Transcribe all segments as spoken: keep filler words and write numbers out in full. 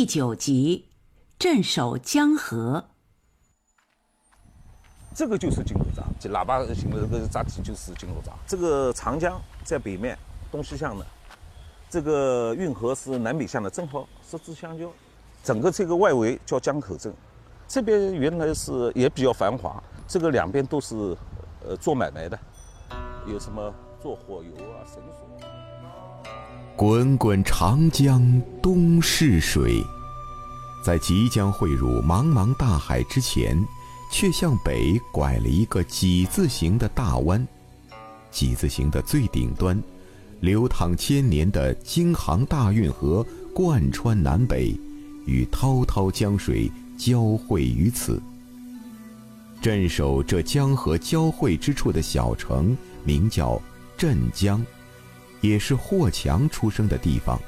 第九集，镇守江河。 这个就是金口闸，这喇叭形的这个闸体就是金口闸。这个长江在北面，东西向的；这个运河是南北向的，正好十字相交。整个这个外围叫江口镇，这边原来是也比较繁华，这个两边都是呃做买卖的，有什么做火油啊、绳索。 滚滚长江东逝水，在即将汇入茫茫大海之前，却向北拐了一个几字形的大弯。几字形的最顶端，流淌千年的京杭大运河贯穿南北，与滔滔江水交汇于此。镇守这江河交汇之处的小城名叫镇江，也是霍强出生的地方。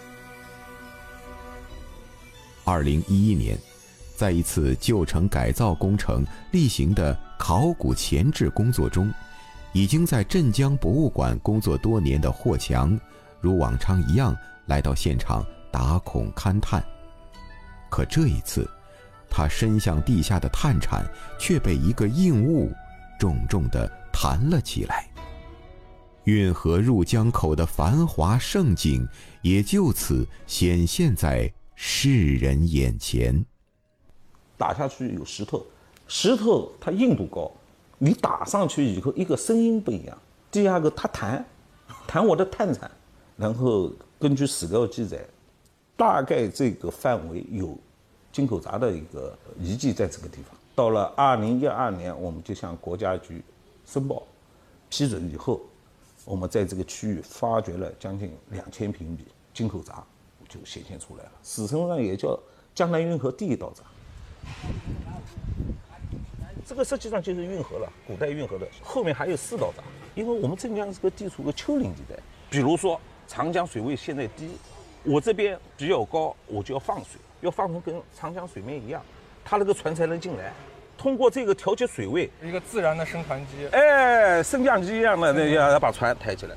二零一一年，在一次旧城改造工程例行的考古前置工作中，已经在镇江博物馆工作多年的霍强，如往常一样来到现场打孔勘探。可这一次，他伸向地下的探铲却被一个硬物重重地弹了起来。运河入江口的繁华盛景也就此显现在世人眼前。 打下去有石头，石头它硬度高，你打上去以后一个声音不一样。第二个它弹，弹我的探铲，然后根据史料记载，大概这个范围有金口闸的一个遗迹在这个地方。到了二零一二年，我们就向国家局申报批准以后，我们在这个区域发掘了将近两千平米金口闸，就显现出来了。史称上也叫江南运河第一道闸。这个实际上就是运河了，古代运河的后面还有四道闸。因为我们镇江是个地处个丘陵地带，比如说长江水位现在低，我这边比较高，我就要放水，要放成跟长江水面一样，它那个船才能进来。通过这个调节水位， 一个自然的升船机， 哎，升降机一样的，那要把船抬起来。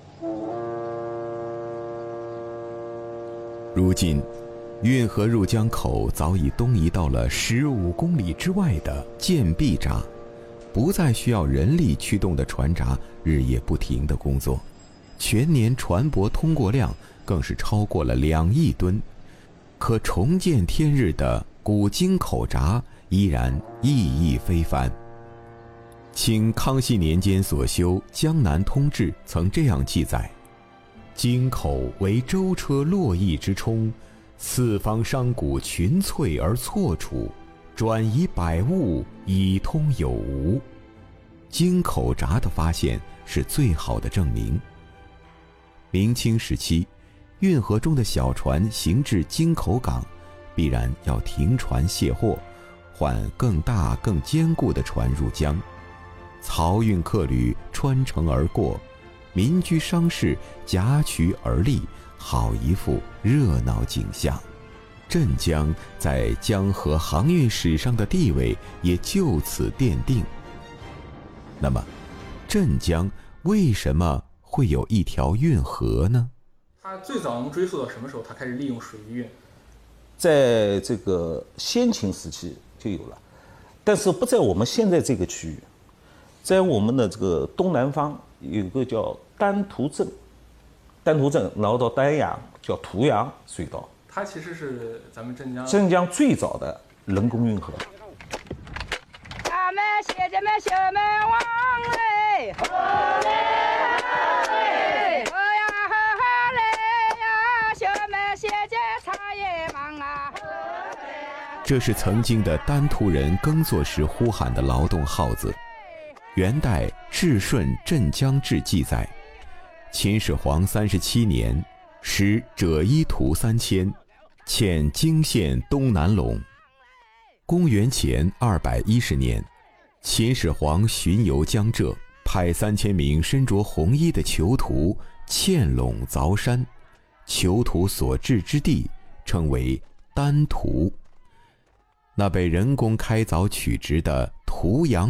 如今，运河入江口早已东移到了十五公里之外的建壁闸，不再需要人力驱动的船闸日夜不停的工作，全年船舶通过量更是超过了两亿吨。可重见天日的古京口闸依然意义非凡。清康熙年间所修《江南通志》曾这样记载：京口为舟车络绎之冲，四方商贾群萃而错处，转移百物，以通有无。京口闸的发现是最好的证明。明清时期，运河中的小船行至京口港，必然要停船卸货，换更大更坚固的船入江。漕运客旅穿城而过，民居商市夹渠而立，好一幅热闹景象。镇江在江河航运史上的地位也就此奠定。那么，镇江为什么会有一条运河呢？ 它最早能追溯到什么时候？它开始利用水运？ 在这个先秦时期就有了，但是不在我们现在这个区域，在我们的这个东南方有一个叫丹徒镇，丹徒镇，然后到丹阳叫图阳水道。 它其实是咱们镇江镇江最早的人工运河。 俺们写着们小门王嘞，好嘞好嘞，好呀好好嘞呀，小门写着茶叶忙啊。 这是曾经的丹徒人耕作时呼喊的劳动号子。元代《至顺镇江志》记载，秦始皇三十七年，使者衣徒三千，遣泾县东南陇。公元前二百一十年，秦始皇巡游江浙，派三千名身着红衣的囚徒嵌陇凿山，囚徒所至之地称为丹徒。那被人工开凿取直的图阳